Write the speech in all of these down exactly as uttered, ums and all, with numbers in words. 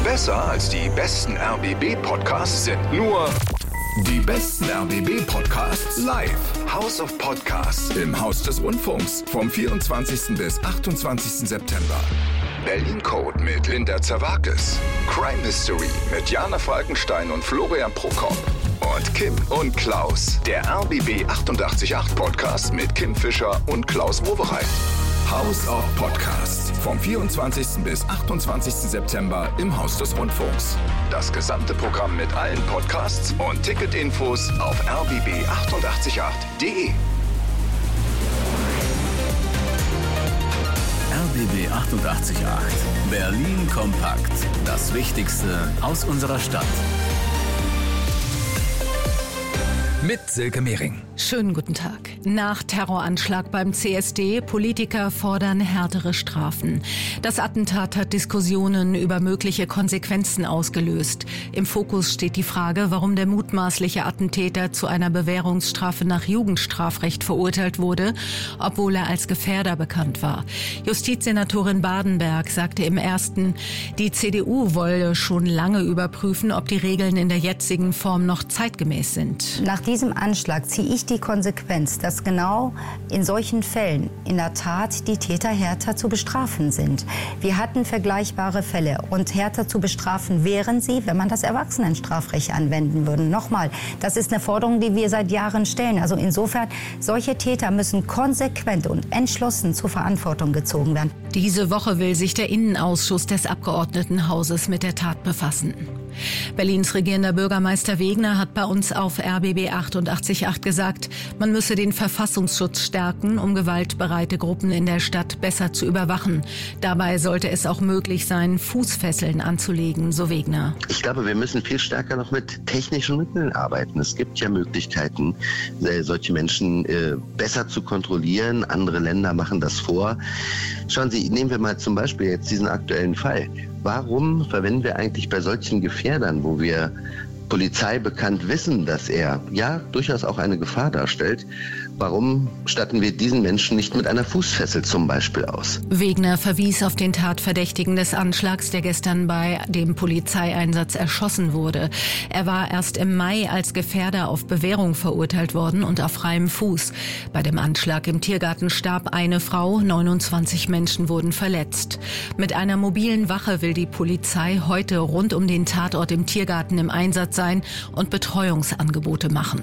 Besser als die besten R B B-Podcasts sind nur die besten R B B-Podcasts live. House of Podcasts im Haus des Rundfunks vom vierundzwanzigsten bis achtundzwanzigsten September. Berlin Code mit Linda Zerwakis. Crime Mystery mit Jana Falkenstein und Florian Prokop. Und Kim und Klaus, der R B B achtundachtzig Komma acht Podcast mit Kim Fischer und Klaus Wowereit. House of Podcasts vom vierundzwanzigsten bis achtundzwanzigsten September im Haus des Rundfunks. Das gesamte Programm mit allen Podcasts und Ticketinfos auf r b b achtundachtzig Komma acht punkt de. R B B achtundachtzig Komma acht. Berlin kompakt. Das Wichtigste aus unserer Stadt. Mit Silke Mehring. Schönen guten Tag. Nach Terroranschlag beim C S D, Politiker fordern härtere Strafen. Das Attentat hat Diskussionen über mögliche Konsequenzen ausgelöst. Im Fokus steht die Frage, warum der mutmaßliche Attentäter zu einer Bewährungsstrafe nach Jugendstrafrecht verurteilt wurde, obwohl er als Gefährder bekannt war. Justizsenatorin Badenberg sagte im Ersten, die C D U wolle schon lange überprüfen, ob die Regeln in der jetzigen Form noch zeitgemäß sind. Nach diesem Anschlag ziehe ich die Konsequenz, dass genau in solchen Fällen in der Tat die Täter härter zu bestrafen sind. Wir hatten vergleichbare Fälle und härter zu bestrafen wären sie, wenn man das Erwachsenenstrafrecht anwenden würde. Nochmal, das ist eine Forderung, die wir seit Jahren stellen. Also insofern, solche Täter müssen konsequent und entschlossen zur Verantwortung gezogen werden. Diese Woche will sich der Innenausschuss des Abgeordnetenhauses mit der Tat befassen. Berlins regierender Bürgermeister Wegner hat bei uns auf R B B achtundachtzig Komma acht gesagt, man müsse den Verfassungsschutz stärken, um gewaltbereite Gruppen in der Stadt besser zu überwachen. Dabei sollte es auch möglich sein, Fußfesseln anzulegen, so Wegner. Ich glaube, wir müssen viel stärker noch mit technischen Mitteln arbeiten. Es gibt ja Möglichkeiten, solche Menschen besser zu kontrollieren. Andere Länder machen das vor. Schauen Sie, nehmen wir mal zum Beispiel jetzt diesen aktuellen Fall. Warum verwenden wir eigentlich bei solchen Gefährdern, wo wir Polizei bekannt wissen, dass er ja durchaus auch eine Gefahr darstellt, warum statten wir diesen Menschen nicht mit einer Fußfessel zum Beispiel aus? Wegner verwies auf den Tatverdächtigen des Anschlags, der gestern bei dem Polizeieinsatz erschossen wurde. Er war erst im Mai als Gefährder auf Bewährung verurteilt worden und auf freiem Fuß. Bei dem Anschlag im Tiergarten starb eine Frau, neunundzwanzig Menschen wurden verletzt. Mit einer mobilen Wache will die Polizei heute rund um den Tatort im Tiergarten im Einsatz sein und Betreuungsangebote machen.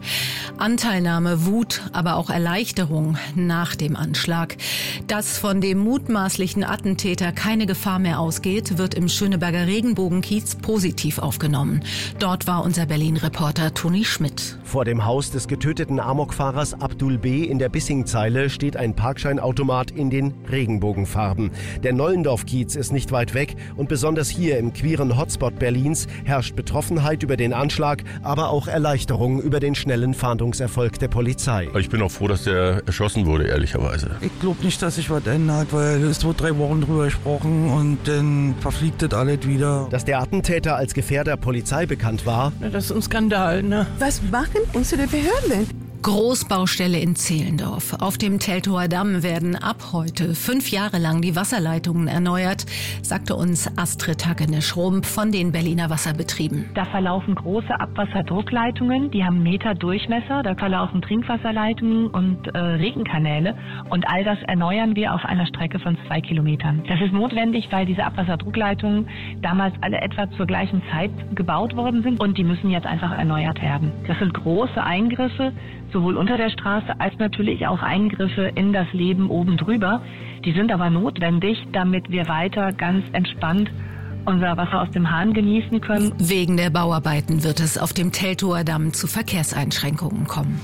Anteilnahme, Wut, aber auch Erleichterung nach dem Anschlag. Dass von dem mutmaßlichen Attentäter keine Gefahr mehr ausgeht, wird im Schöneberger Regenbogenkiez positiv aufgenommen. Dort war unser Berlin-Reporter Toni Schmidt. Vor dem Haus des getöteten Amokfahrers Abdul B. in der Bissingzeile steht ein Parkscheinautomat in den Regenbogenfarben. Der Nollendorf-Kiez ist nicht weit weg und besonders hier im queeren Hotspot Berlins herrscht Betroffenheit über den Anschlag, aber auch Erleichterung über den schnellen Fahndungserfolg der Polizei. Ich bin auch froh, dass der erschossen wurde, ehrlicherweise. Ich glaube nicht, dass sich was ändert, weil es wurde drei Wochen drüber gesprochen und dann verfliegt das alles wieder. Dass der Attentäter als Gefährder Polizei bekannt war. Na, das ist ein Skandal, ne? Was machen unsere Behörden denn? Großbaustelle in Zehlendorf. Auf dem Teltower Damm werden ab heute fünf Jahre lang die Wasserleitungen erneuert, sagte uns Astrid Hackene-Schrump von den Berliner Wasserbetrieben. Da verlaufen große Abwasserdruckleitungen, die haben Meter Durchmesser, da verlaufen Trinkwasserleitungen und äh, Regenkanäle und all das erneuern wir auf einer Strecke von zwei Kilometern. Das ist notwendig, weil diese Abwasserdruckleitungen damals alle etwa zur gleichen Zeit gebaut worden sind und die müssen jetzt einfach erneuert werden. Das sind große Eingriffe, sowohl unter der Straße als natürlich auch Eingriffe in das Leben oben drüber. Die sind aber notwendig, damit wir weiter ganz entspannt unser Wasser aus dem Hahn genießen können. Wegen der Bauarbeiten wird es auf dem Teltower Damm zu Verkehrseinschränkungen kommen.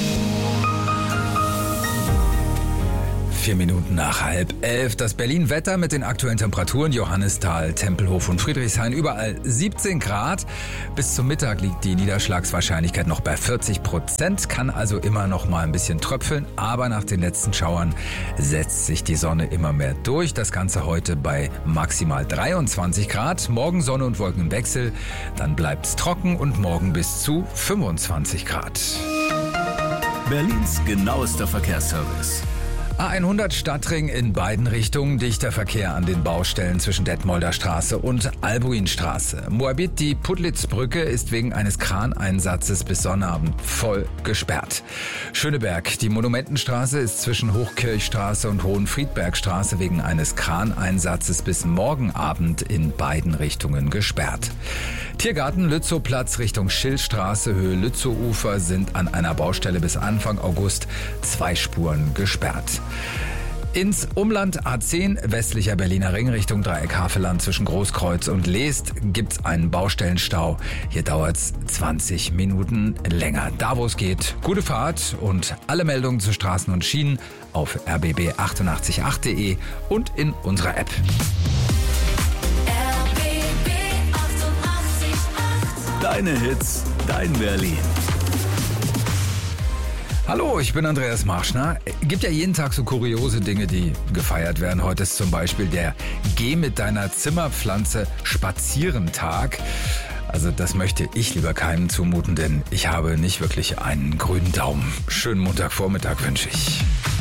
Vier Minuten nach halb elf. Das Berlin-Wetter mit den aktuellen Temperaturen. Johannisthal, Tempelhof und Friedrichshain überall siebzehn Grad. Bis zum Mittag liegt die Niederschlagswahrscheinlichkeit noch bei vierzig Prozent. Kann also immer noch mal ein bisschen tröpfeln. Aber nach den letzten Schauern setzt sich die Sonne immer mehr durch. Das Ganze heute bei maximal dreiundzwanzig Grad. Morgen Sonne und Wolkenwechsel. Dann bleibt's trocken und morgen bis zu fünfundzwanzig Grad. Berlins genauester Verkehrsservice. A hundert Stadtring in beiden Richtungen, dichter Verkehr an den Baustellen zwischen Detmolder Straße und Albuinstraße. Moabit, die Puttlitzbrücke ist wegen eines Kraneinsatzes bis Sonnabend voll gesperrt. Schöneberg, die Monumentenstraße ist zwischen Hochkirchstraße und Hohenfriedbergstraße wegen eines Kraneinsatzes bis morgen Abend in beiden Richtungen gesperrt. Tiergarten Lützowplatz Richtung Schillstraße, Höhe Lützowufer sind an einer Baustelle bis Anfang August zwei Spuren gesperrt. Ins Umland A zehn, westlicher Berliner Ring Richtung Dreieck Havelland zwischen Großkreuz und Leest gibt's einen Baustellenstau. Hier dauert's zwanzig Minuten länger. Da wo es geht, gute Fahrt und alle Meldungen zu Straßen und Schienen auf r b b achtundachtzig punkt acht punkt de und in unserer App. Deine Hits, dein Berlin. Hallo, ich bin Andreas Marschner. Gibt ja jeden Tag so kuriose Dinge, die gefeiert werden. Heute ist zum Beispiel der Geh mit deiner Zimmerpflanze spazieren Tag. Also das möchte ich lieber keinem zumuten, denn ich habe nicht wirklich einen grünen Daumen. Schönen Montagvormittag wünsche ich.